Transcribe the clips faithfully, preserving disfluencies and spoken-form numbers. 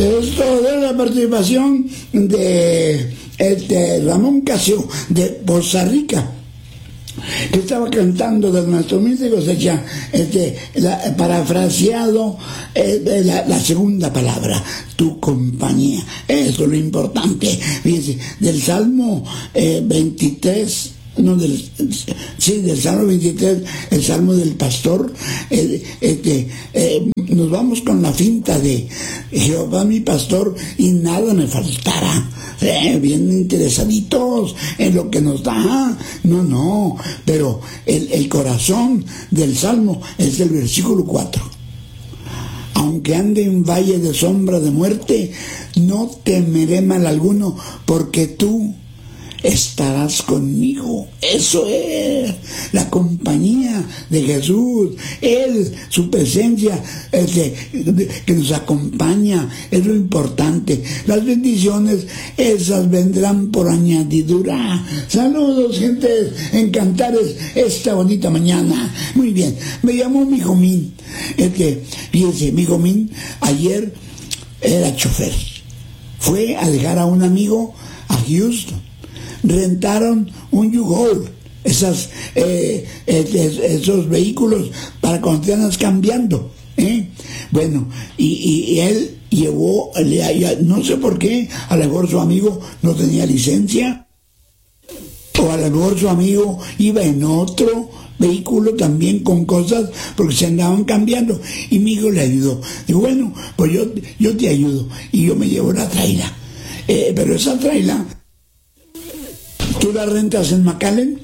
Esto de la participación de, de Ramón Casio de Poza Rica, que estaba cantando de nuestro humilde cosecha, este, la, parafraseado eh, de la, la segunda palabra, tu compañía. Eso es lo importante. Fíjense, del Salmo eh, veintitrés, no del, sí, del Salmo veintitrés, el Salmo del Pastor, eh, este, eh, nos vamos con la finta de Jehová mi pastor y nada me faltará. Eh, bien interesaditos en lo que nos da. No, no, pero el, el corazón del Salmo es el versículo cuatro. Aunque ande en valle de sombra de muerte, no temeré mal alguno, porque tú estarás conmigo. Eso es la compañía de Jesús. Él, su presencia este, que nos acompaña, es lo importante. Las bendiciones, esas vendrán por añadidura. Saludos, gentes en Cantares esta bonita mañana. Muy bien, me llamó mi Jomín. Este, fíjense, mi Jomín ayer era chofer. Fue a dejar a un amigo a Houston. Rentaron un U-Haul, esas, eh, esos vehículos para cuando te andas cambiando, ¿eh? Bueno, y, y, y él llevó, no sé por qué, a lo mejor su amigo no tenía licencia, o a lo mejor su amigo iba en otro vehículo también con cosas porque se andaban cambiando, y mi hijo le ayudó. Digo, bueno, pues yo, yo te ayudo, y yo me llevo la traila, eh, pero esa traila tú la rentas en McAllen,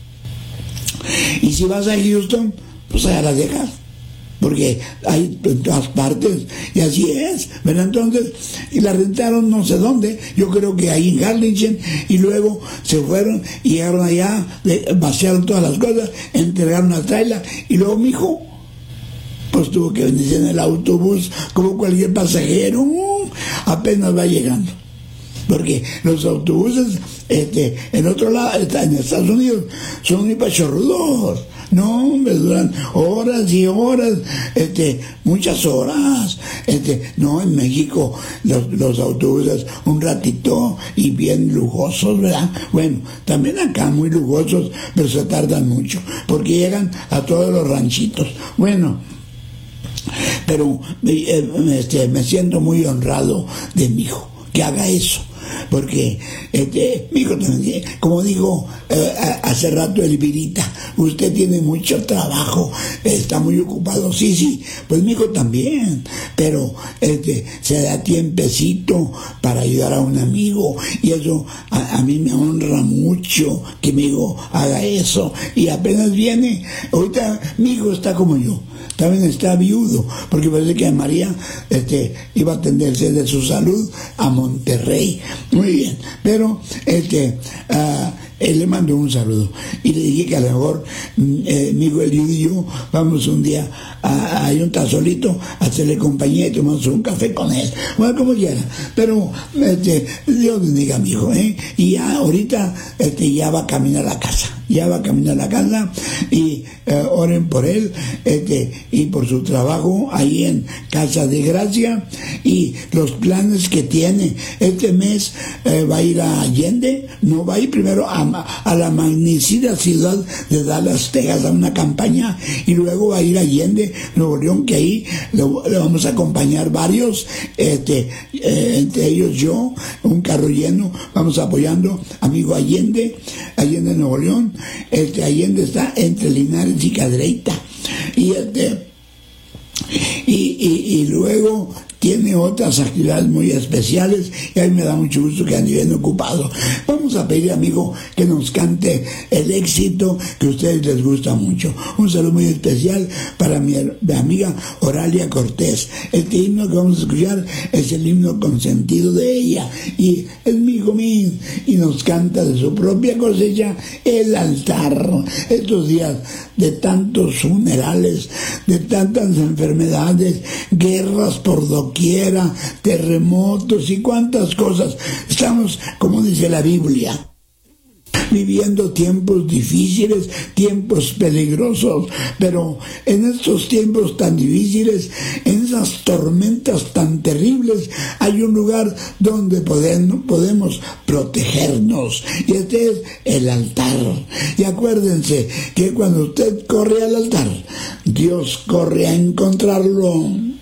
y si vas a Houston, pues allá la dejas, porque hay en todas partes, y así es, ¿verdad? Entonces, y la rentaron no sé dónde, yo creo que ahí en Harlingen, y luego se fueron y llegaron allá, vaciaron todas las cosas, entregaron la traila, y luego mi hijo pues tuvo que venirse en el autobús como cualquier pasajero, apenas va llegando. Porque los autobuses este, en otro lado, en Estados Unidos, son muy pachorrudos. No, me duran horas y horas, este, muchas horas. Este, no, en México los, los autobuses un ratito y bien lujosos, ¿verdad? Bueno, también acá muy lujosos, pero se tardan mucho, porque llegan a todos los ranchitos. Bueno, pero eh, este, me siento muy honrado de mi hijo que haga eso, porque este, mi hijo también, como digo eh, hace rato Elvirita, usted tiene mucho trabajo, está muy ocupado. Sí, sí, pues mi hijo también, pero este, se da tiempecito para ayudar a un amigo, y eso a, a mí me honra mucho que mi hijo haga eso. Y apenas viene, ahorita mi hijo está como yo, también está viudo, porque parece que María este, iba a atenderse de su salud a Monterrey. Muy bien, pero este, uh, él le mandó un saludo y le dije que a lo mejor eh, mi hijo Eliud y yo vamos un día a, a Ayunta solito a hacerle compañía y tomamos un café con él, bueno, como quiera, pero este, Dios bendiga a mi hijo, ¿eh? Y ya ahorita este, ya va a caminar a la casa, ya va a caminar a la casa, y eh, oren por él este, y por su trabajo ahí en Casa de Gracia, y los planes que tiene. Este mes eh, va a ir a Allende, no va a ir primero a, a la magnífica ciudad de Dallas, Texas, a una campaña, y luego va a ir a Allende, Nuevo León, que ahí le, le vamos a acompañar varios, este, eh, entre ellos yo, un carro lleno, vamos apoyando amigo Allende, Allende, Nuevo León. Este, Allende está entre Linares y Cadereyta, y este, y, y, y luego tiene otras actividades muy especiales, y a mí me da mucho gusto que ande bien ocupado. Vamos a pedir, amigo, que nos cante el éxito que a ustedes les gusta mucho. Un saludo muy especial para mi, mi amiga Oralia Cortés. Este himno que vamos a escuchar es el himno consentido de ella, y es mi hijo mío, y nos canta de su propia cosecha el altar. Estos días de tantos funerales, de tantas enfermedades, guerras por doquiera, terremotos y cuantas cosas, estamos, como dice la Biblia, viviendo tiempos difíciles, tiempos peligrosos, pero en estos tiempos tan difíciles, en esas tormentas tan terribles, hay un lugar donde podemos, podemos protegernos, y este es el altar. Y acuérdense que cuando usted corre al altar, Dios corre a encontrarlo.